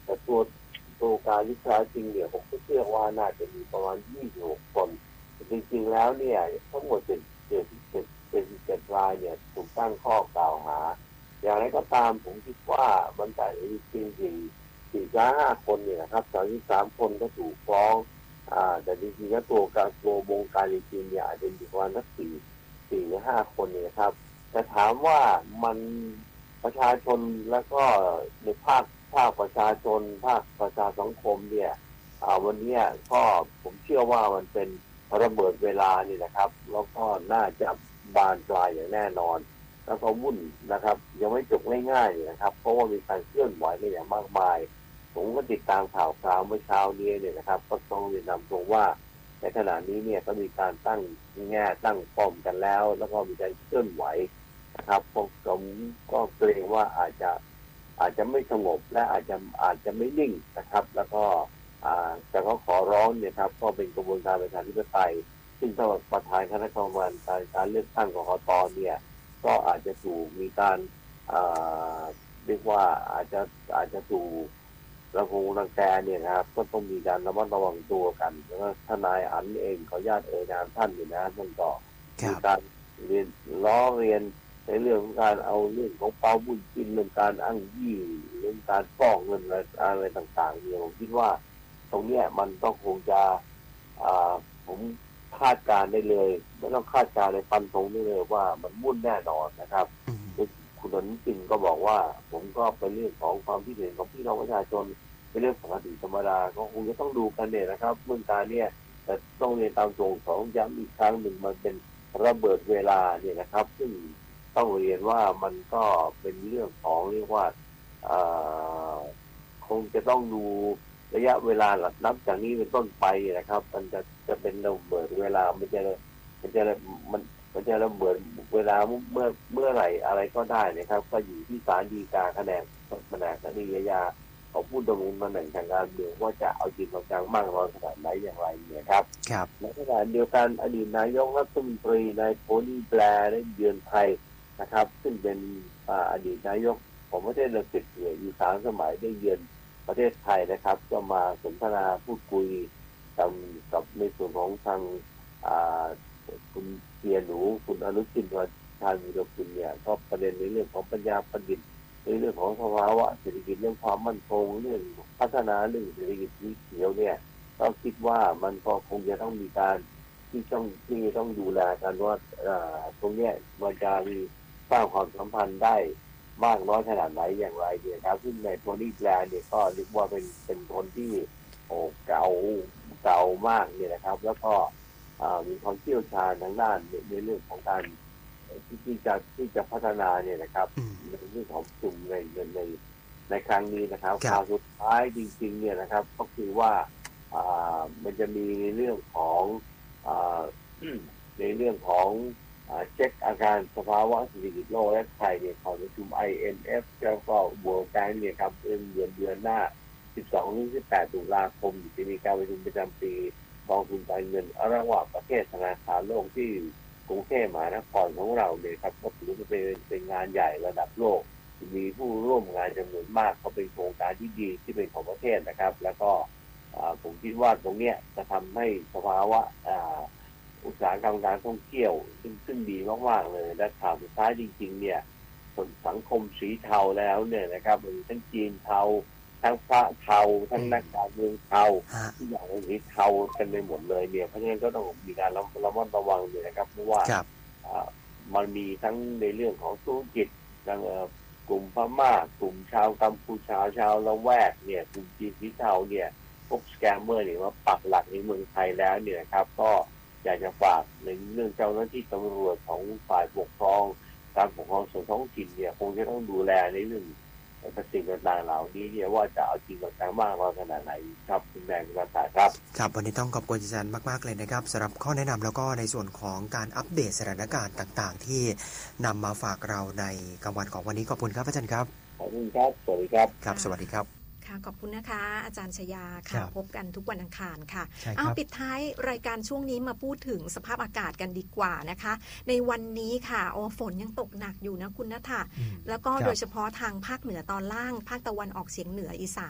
แต่ตัวการวิชาจริงเนี่ยผมก็เชื่อว่าน่าจะมีประมาณ26 คนจริงๆแล้วเนี่ยทั้งหมด77 รายเนี่ยถูกตั้งข้อกล่าวหาอย่างไรก็ตามผมคิดว่ามันแต่จริงๆ4-5 คนเนี่ยนะครับ33 คนก็ถูกฟ้องแต่จริงๆแล้วตัววงการจริงๆเนี่ยอาจจะมีประมาณสัก4 หรือ 5 คนเนี่ยครับแต่ถามว่ามันประชาชนแล้วก็ในภาคประชาชนภาคประชาสังคมเนี่ยวันนี้ก็ผมเชื่อว่ามันเป็นระเบิดเวลานี่นะครับแล้วก็น่าจะบานปลายอย่างแน่นอนแล้วก็วุ่นนะครับยังไม่จบง่ายๆนะครับเพราะว่ามีการเคลื่อนไหวกันอย่างมากมายผมก็ติดตามข่าวเมื่อเช้านี้เนี่ยนะครับก็ต้องเรียนนำตรงว่าในขณะนี้เนี่ยก็มีการตั้งป้อมกันแล้วก็มีการเคลื่อนไหวนะครับผมก็เกรงว่าอาจจะไม่สงบและอาจจะไม่นิ่งนะครับแล้วก็แต่ก็ขอร้องเนี่ยครับก็เป็นกระบวนการประชาธิปไตยซึ่งถ้าประธานคณะกรรมการเลือกตั้งกกตเนี่ยก็อาจจะถูกมีการเรียกว่าอาจจะถูกรังแกเนี่ยนะครับก็ต้องมีการระมัดระวังตัวกันแล้วก็ทนายอันเองขออนุญาตนามท่านอยู่นะท่านก็มีการเรียนในเรื่องของการเอาเรื่องของเปาบุญจินเรื่องการอ้างยี่เรื่องการฟ้องเงินอะไรต่างๆเนี่ยผมคิดว่าตรงเนี้ยมันต้องคงจะผมคาดการได้เลยไม่ต้องคาดการในฟันธงได้เลยว่ามันมุ่นแน่นอนนะครับคุณอนุทินก็บอกว่าผมก็เป็นเรื่องของความคิดเห็นของพี่น้องประชาชนเป็นเรื่องปกติธรรมดาก็คงจะต้องดูกันเนี่ยนะครับเรื่องการเนี่ยแต่ต้องเรียนตามตรงของย้ำอีกครั้งหนึ่งมันเป็นระเบิดเวลาเนี่ยนะครับซึ่งต้องเรียนว่ามันก็เป็นเรื่องของเรียกว่าคงจะต้องดูระยะเวลานับจากนี้เป็นต้นไปนะครับมันจะเป็นระเบิดเวลามันจะระเบิดเวลาเมื่อไหร่อะไรก็ได้นะครับก็อยู่ที่ศาลฎีกาคะแนนคดีอาญาของผู้ดำรงตำแหน่งทางการเมืองว่าจะเอาจริงเอาจังมากน้อยขนาดไหนอย่างไรเนี่ยครับในขณะเดียวกันอดีตนายกรัฐมนตรีนายโทนี่แบร์ได้เยือนไทยนะครับซึ่งเป็นอดีตนายกของประเทศอังกฤษอยู่3 สมัยได้เยือนประเทศไทยนะครับก็มาสนทนาพูดคุยกับในส่วนของทางคุณเกียรติหนูคุณอนุทินชาญวีรกุลเนี่ยก็ประเด็นในเรื่องของปัญญาประดิษฐ์ในเรื่องของสภาวะเศรษฐกิจเรื่องความมั่นคงเรื่องพัฒนาเรื่องเศรษฐกิจสีเขียวเนี่ยก็คิดว่ามันก็คงจะต้องมีการที่ต้องดูแลกันว่าตรงเนี้ยมันจะมีสร้างความสัมพันธ์ได้มากน้อยขนาดไหนอย่างไรเนี่ยครับซึ่งในโทนี่แบร์เนี่ยก็เรียกว่าเป็นคนที่เก่ามากเนี่ยนะครับแล้วก็มีความเชี่ยวชาญทางด้านในเรื่องของการที่จะพัฒนาเนี่ยนะครับในเรื่องของกลุ่มในครั้งนี้นะครับข่าวสุดท้ายจริงๆเนี่ยนะครับก็คือว่ามันจะมีในเรื่องของเช็คอาการสภาวะเศรษฐกิจโลกและไทยเนี่ยของประชุม IMF แล้วก็ World Bank เนี่ยครับเดือนหน้า 12-18 ตุลาคมจะมีการประชุมประจำปีกองทุนการเงินระหว่างประเทศธนาคารโลกที่กรุงเทพมหานครของเราเนี่ยครับก็ถือว่าเป็นงานใหญ่ระดับโลกมีผู้ร่วมงานจำนวนมากก็เป็นโครงการที่ดีที่เป็นของประเทศนะครับแล้วก็ผมคิดว่าตรงเนี้ยจะทำให้สภาวะอุตสาหกรรมการท่องเที่ยวซึ่งดีมากๆเลยและข่าวสุดท้ายจริงๆเนี่ยสังคมสีเทาแล้วเนี่ยนะครับมีทั้งจีนเทาทั้งพระเทาทั้งนักการเมืองเทาที่อย่างนี้เทากันไปหมดเลยเนี่ยเพราะฉะนั้นก็ต้องมีการระมัดระวังเลยนะครับเพราะว่ามันมีทั้งในเรื่องของธุรกิจทั้งกลุ่มพม่ากลุ่มชาวกัมพูชาชาวละแวกเนี่ยกลุ่มจีนสีเทาเนี่ยพวกสแกมเมอร์เนี่ยมาปักหลักในเมืองไทยแล้วเนี่ยครับก็อยากจะฝากในเรื่องเจ้าหน้าที่ตำรวจของฝ่ายปกครองการปกครองส่วนท้องถิ่นเนี่ยคงจะต้องดูแลในเรื่องสิ่งต่างๆเหล่านี้เนี่ยว่าจะเอาจริงเอาจังมากน้อยขนาดไหนครับคุณแม่คุณตาครับครับวันนี้ต้องขอบคุณอาจารย์มากๆเลยนะครับสำหรับข้อแนะนำแล้วก็ในส่วนของการอัปเดตสถานการณ์ต่างๆที่นำมาฝากเราในกลางวันของวันนี้ขอบคุณครับอาจารย์ครับขอบคุณครับสวัสดีครับครับสวัสดีครับขอบคุณนะคะอาจารย์ชยาค่ะพบกันทุกวันอังคารค่ะปิดท้ายรายการช่วงนี้มาพูดถึงสภาพอากาศกันดีกว่านะคะในวันนี้ค่ะฝนยังตกหนักอยู่นะคุณณัฐแล้วก็โดยเฉพาะทางภาคเหนือตอนล่างภาคตะวันออกเฉียงเหนืออีสาน